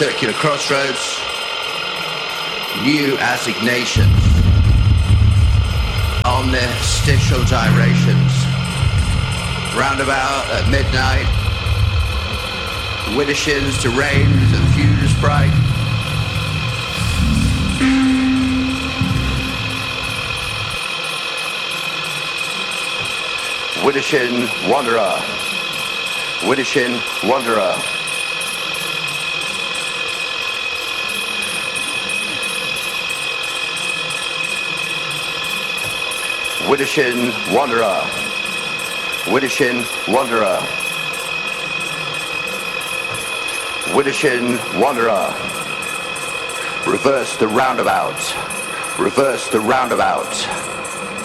circular crossroads, new assignations, omnistitial gyrations, roundabout at midnight, widdershins to rains and fuse bright. Widdershin Wanderer, Widdershin Wanderer. Widdershin Wanderer, Widdershin Wanderer, Widdershin Wanderer. Reverse the roundabout, reverse the roundabout.